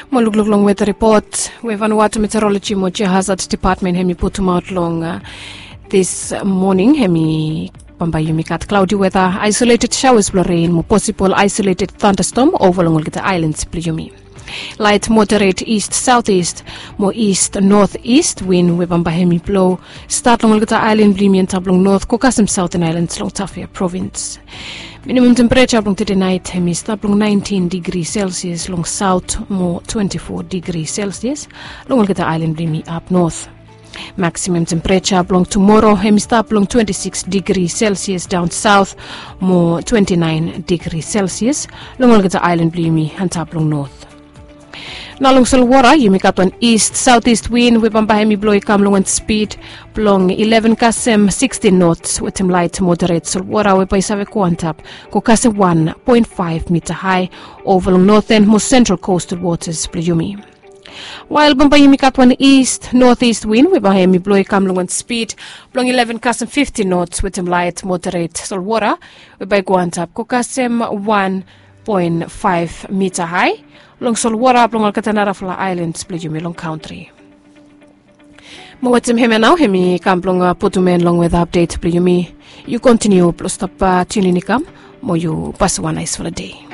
Moluglong weather report. We Vanuatu Meteorology mo Hazard Department hemi putumaut long this morning hemi Pambayumikat cloudy weather, isolated showers blow rain, mo possible isolated thunderstorm over the islands Plijumi. Light moderate east-southeast, more east-northeast wind webamba hemi blow, start long the island Blimian tablong north, Kokasam Southern Islands long Tafia province. Minimum temperature long today night hemi stablong 19 degrees Celsius long south, more 24 degrees Celsius, long the island Blimi up north. Maximum temperature belong tomorrow hemistap belong 26 degrees Celsius down south, more 29 degrees Celsius, long the island Blimi and tablong north. Nalong Solwara, yumikatuan east-southeast wind with hemi blow kamlong and speed belong 11 kasem 16 knots with him light moderate Solwara with by save kuantap ko kasem 1.5 meter high over long northern most central coastal waters Plijumi. While Bambayimikatwan east-northeast wind with hemi blow kamlong and speed belong 11 kasem 50 knots with him light moderate Solwara with by kuantap ko kasem 1.5 meter high long Solwara long Alcatanara Fla Islands Plijumi long country. Mawatim heme now hemi kamplong putumen long with update Plijumi. You continue plus tap tuning mo you pass one nice for the day.